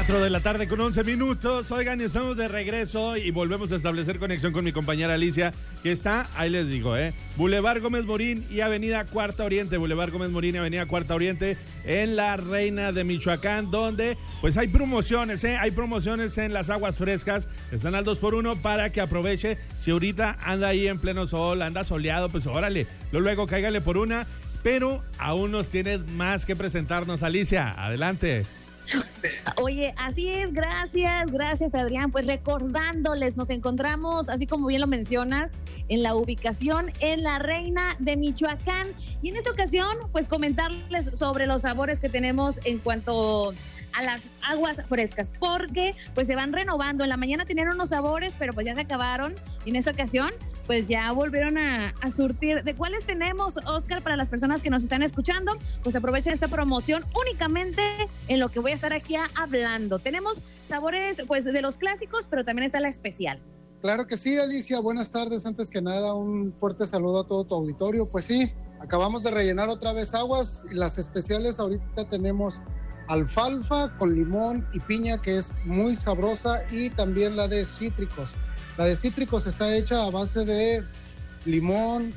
4 de la tarde con 11 minutos. Oigan, estamos de regreso y volvemos a establecer conexión con mi compañera Alicia, que está, ahí les digo, Boulevard Gómez Morín y Avenida Cuarta Oriente. Boulevard Gómez Morín y Avenida Cuarta Oriente en La Reina de Michoacán, donde pues hay promociones, hay promociones en las aguas frescas. Están al 2x1 para que aproveche. Si ahorita anda ahí en pleno sol, anda soleado, pues órale, luego cáigale por una. Pero aún nos tienes más que presentarnos, Alicia. Adelante. Oye, así es, gracias Adrián, pues recordándoles, nos encontramos, así como bien lo mencionas, en la ubicación en La Reina de Michoacán, y en esta ocasión pues comentarles sobre los sabores que tenemos en cuanto a las aguas frescas, porque pues se van renovando. En la mañana tenían unos sabores, pero pues ya se acabaron, y en esta ocasión pues ya volvieron a surtir. ¿De cuáles tenemos, Oscar, para las personas que nos están escuchando? Pues aprovechen esta promoción únicamente en lo que voy a estar aquí hablando. Tenemos sabores pues de los clásicos, pero también está la especial. Claro que sí, Alicia, buenas tardes. Antes que nada, un fuerte saludo a todo tu auditorio. Pues sí, acabamos de rellenar otra vez aguas. Las especiales ahorita tenemos alfalfa con limón y piña, que es muy sabrosa, y también la de cítricos. La de cítricos está hecha a base de limón,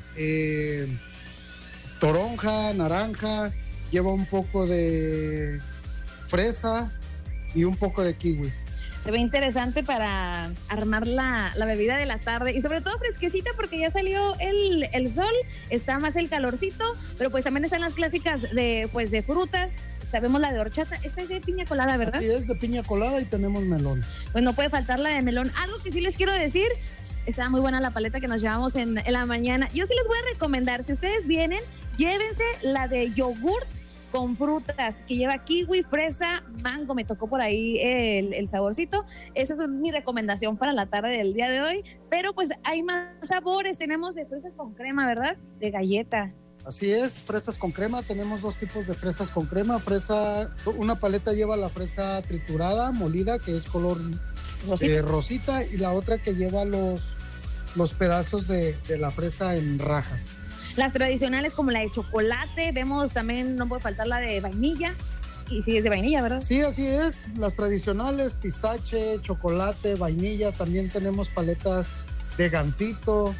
toronja, naranja, lleva un poco de fresa y un poco de kiwi. Se ve interesante para armar la bebida de la tarde, y sobre todo fresquecita, porque ya salió el sol, está más el calorcito, pero pues también están las clásicas de frutas. Vemos la de horchata, esta es de piña colada, ¿verdad? Sí, es de piña colada, y tenemos melón. Pues no puede faltar la de melón. Algo que sí les quiero decir, está muy buena la paleta que nos llevamos en la mañana. Yo sí les voy a recomendar, si ustedes vienen, llévense la de yogurt con frutas, que lleva kiwi, fresa, mango. Me tocó por ahí el saborcito. Esa es mi recomendación para la tarde del día de hoy. Pero pues hay más sabores. Tenemos de fresas con crema, ¿verdad? De galleta. Así es, fresas con crema. Tenemos dos tipos de fresas con crema. Una paleta lleva la fresa triturada, molida, que es color rosita, y la otra que lleva los pedazos de la fresa en rajas. Las tradicionales, como la de chocolate, vemos también, no puede faltar la de vainilla. Y sí, es de vainilla, ¿verdad? Sí, así es. Las tradicionales, pistache, chocolate, vainilla. También tenemos paletas de gansito,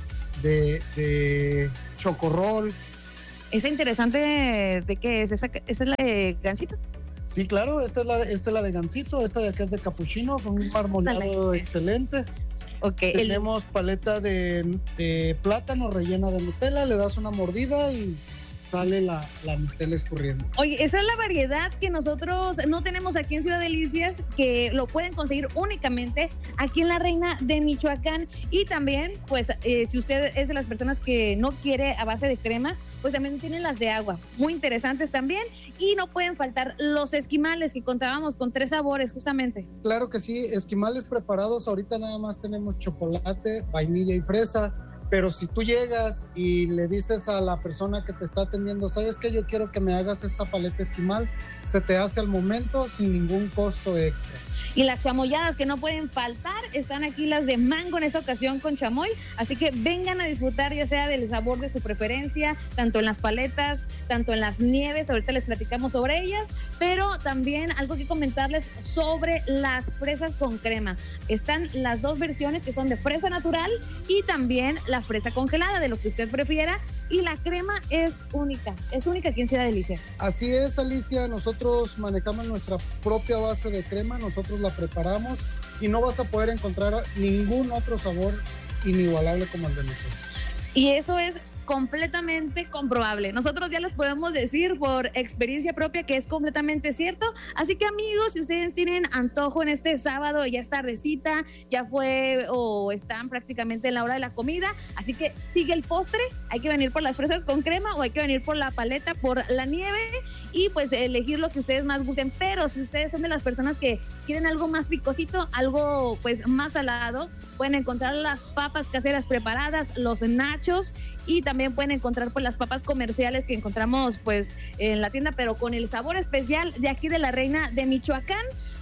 de chocorrol. ¿Esa interesante de qué es? ¿Esa es la de gansito? Sí, claro, esta es la de gansito. Esta de acá es de capuchino, con un marmoleado excelente. Okay. Tenemos paleta de plátano rellena de Nutella. Le das una mordida y sale la Nutella escurriendo. Oye, esa es la variedad que nosotros no tenemos aquí en Ciudad Delicias, que lo pueden conseguir únicamente aquí en La Reina de Michoacán. Y también, pues, si usted es de las personas que no quiere a base de crema, pues también tienen las de agua, muy interesantes también. Y no pueden faltar los esquimales, que contábamos con 3 sabores justamente. Claro que sí, esquimales preparados. Ahorita nada más tenemos chocolate, vainilla y fresa. Pero si tú llegas y le dices a la persona que te está atendiendo, ¿sabes qué? Yo quiero que me hagas esta paleta esquimal, se te hace al momento sin ningún costo extra. Y las chamoyadas que no pueden faltar, están aquí las de mango, en esta ocasión con chamoy, así que vengan a disfrutar ya sea del sabor de su preferencia, tanto en las paletas, tanto en las nieves, ahorita les platicamos sobre ellas, pero también algo que comentarles sobre las fresas con crema. Están las 2 versiones, que son de fresa natural y también la fresa congelada, de lo que usted prefiera, y la crema es única aquí en Ciudad Delicias. Así es, Alicia, nosotros manejamos nuestra propia base de crema, nosotros la preparamos y no vas a poder encontrar ningún otro sabor inigualable como el de nosotros. Y eso es completamente comprobable. Nosotros ya les podemos decir por experiencia propia que es completamente cierto. Así que, amigos, si ustedes tienen antojo en este sábado, ya es tardecita, ya fue o están prácticamente en la hora de la comida, así que sigue el postre, hay que venir por las fresas con crema o hay que venir por la paleta, por la nieve, y pues elegir lo que ustedes más gusten. Pero si ustedes son de las personas que quieren algo más picosito, algo pues más salado, pueden encontrar las papas caseras preparadas, los nachos, y también pueden encontrar pues las papas comerciales que encontramos pues en la tienda, pero con el sabor especial de aquí de La Reina de Michoacán.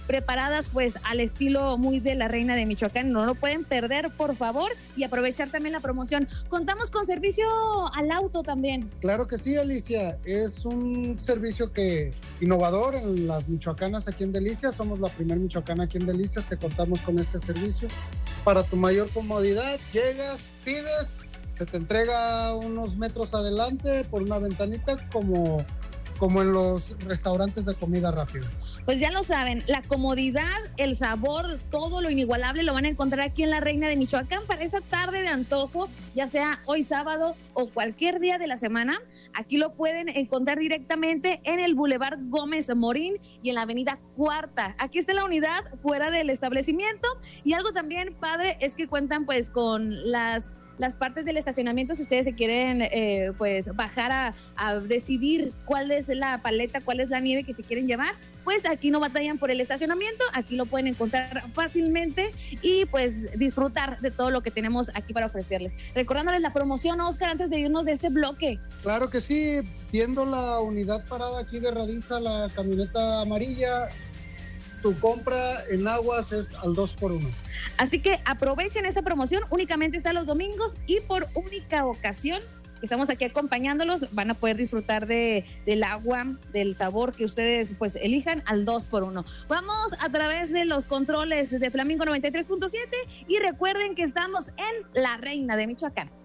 preparadas pues al estilo muy de la Reina de Michoacán. No lo pueden perder, por favor, y aprovechar también la promoción. Contamos con servicio al auto también. Claro que sí, Alicia. Es un servicio innovador en las michoacanas aquí en Delicias. Somos la primera michoacana aquí en Delicias que contamos con este servicio. Para tu mayor comodidad, llegas, pides, se te entrega unos metros adelante por una ventanita como en los restaurantes de comida rápida. Pues ya lo saben, la comodidad, el sabor, todo lo inigualable lo van a encontrar aquí en la Reina de Michoacán para esa tarde de antojo, ya sea hoy sábado o cualquier día de la semana. Aquí lo pueden encontrar directamente en el Boulevard Gómez Morín y en la Avenida Cuarta. Aquí está la unidad fuera del establecimiento, y algo también padre es que cuentan pues con las partes del estacionamiento. Si ustedes se quieren pues bajar a decidir cuál es la paleta, cuál es la nieve que se quieren llevar, pues aquí no batallan por el estacionamiento, aquí lo pueden encontrar fácilmente y pues disfrutar de todo lo que tenemos aquí para ofrecerles. Recordándoles la promoción, Oscar, antes de irnos de este bloque. Claro que sí, viendo la unidad parada aquí de Radiza, la camioneta amarilla, tu compra en aguas es al 2x1. Así que aprovechen esta promoción, únicamente está los domingos y por única ocasión estamos aquí acompañándolos, van a poder disfrutar del agua, del sabor que ustedes pues elijan al 2x1. Vamos a través de los controles de Flamingo 93.7 y recuerden que estamos en la Reina de Michoacán.